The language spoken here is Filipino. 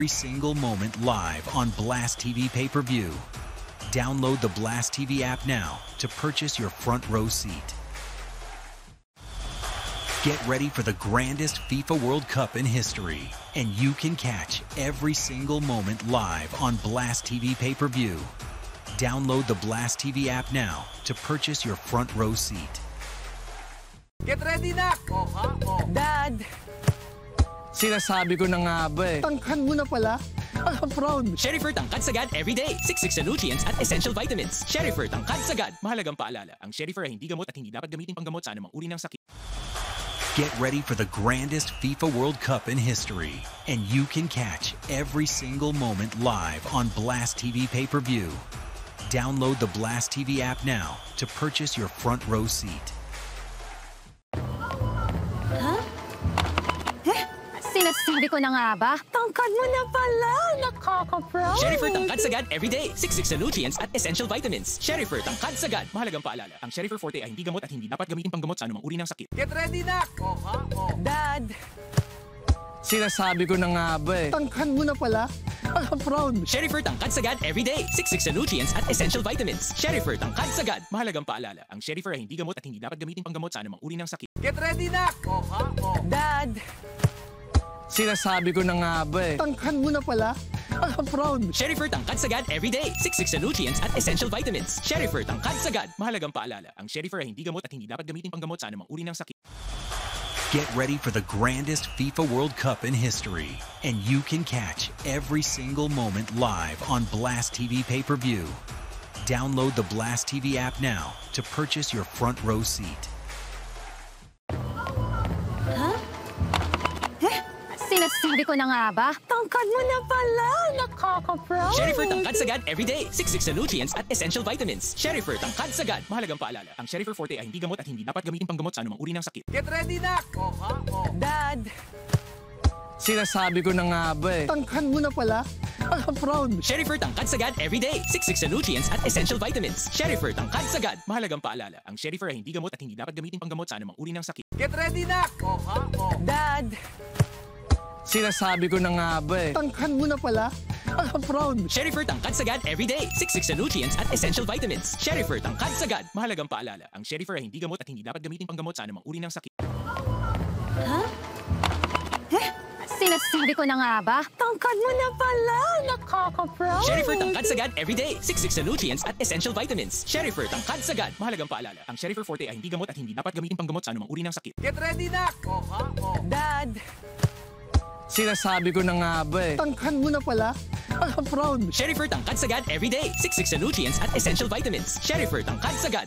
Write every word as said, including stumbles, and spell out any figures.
every single moment live on Blast T V pay-per-view. Download the Blast T V app now to purchase your front row seat. Get ready for the grandest FIFA World Cup in history, and you can catch every single moment live on Blast T V pay-per-view. Download the Blast T V app now to purchase your front row seat. Get ready na! Oh, ha? Oh. Dad! Sinasabi ko na nga ba eh. Tangkan mo na pala. I'm proud. Sherifer Tangkad Sagad everyday. Siksik sa nutrients at essential vitamins. Sherifer Tangkad Sagad. Mahalagang paalala, ang Sherifer ay hindi gamot at hindi dapat gamitin panggamot sa anumang uri ng sakit. Get ready for the grandest FIFA World Cup in history, and you can catch every single moment live on Blast T V pay-per-view. Download the Blast T V app now to purchase your front row seat. Sinasabi ko na nga ba? Tangkad mo na pala. Nakaka-proud. Sherifer Tangkad Sagad everyday. Siksik sa nutrients at essential vitamins. Sherifer Tangkad Sagad. Mahalagang paalala, ang Sherifer Forte ay hindi gamot at hindi dapat gamitin panggamot sa anumang uri ng sakit. Get ready na! Oh, ha? Oh. Dad! Sinasabi ko na nga ba eh. Tangkan mo na pala. I'm proud. Sherifer Tangkad Sagad everyday. Siksik sa nutrients at essential vitamins. Sherifer Tangkad Sagad. Mahalagang paalala, ang Sherifer ay hindi gamot at hindi dapat gamitin panggamot sa anumang uri ng sakit. Get ready na! Oh, ha? Oh. Dad! Sinasabi ko na nga ba eh. Tangkan mo na pala. I'm proud. Sherifer Tangkad Sagad everyday. Siksik sa nutrients at essential vitamins. Sherifer Tangkad Sagad. Mahalagang paalala, ang Sherifer ay hindi gamot at hindi dapat gamitin panggamot sa anumang uri ng sakit. Get ready for the grandest FIFA World Cup in history, and you can catch every single moment live on Blast T V pay-per-view. Download the Blast T V app now to purchase your front row seat. Sinasabi ko na nga ba? Tangkad mo na pala. Nakaka-proud. Sherifer Tangkad Sagad everyday. Siksik sa nutrients at essential vitamins. Sherifer Tangkad Sagad. Mahalagang paalala, ang Sherifer Forte ay hindi gamot at hindi dapat gamitin panggamot sa anumang uri ng sakit. Get ready na! Oh, ha? Oh. Dad! Sinasabi ko na nga ba eh. Tangkan mo na pala. I'm proud. Sherifer Tangkad Sagad everyday. Siksik sa nutrients at essential vitamins. Sherifer Tangkad Sagad. Mahalagang paalala, ang Sherifer ay hindi gamot at hindi dapat gamitin panggamot sa anumang uri ng sakit. Get ready na! Oh, ha? Oh. Dad! Sinasabi ko na nga ba eh. Tangkan mo na pala. I'm proud. Sherifer Tangkad Sagad everyday. Siksik sa nutrients at essential vitamins. Sherifer Tangkad Sagad. Mahalagang paalala, ang Sherifer ay hindi gamot at hindi dapat gamitin panggamot sa anumang uri ng sakit. Sinasabi ko na nga ba? Tangkad mo na pala. Nakaka-proud. Sherifer Tangkad Sagad everyday. Siksik sa nutrients at essential vitamins. Sherifer Tangkad Sagad. Mahalagang paalala, ang Sherifer Forte ay hindi gamot at hindi dapat gamitin panggamot sa anumang uri ng sakit. Get ready na! Oh, ha? Oh. Dad! Sinasabi ko na nga ba eh. Tangkan mo na pala. I'm proud. Sherifer Tangkad Sagad everyday. Siksik sa nutrients at essential vitamins. Sherifer Tangkad Sagad.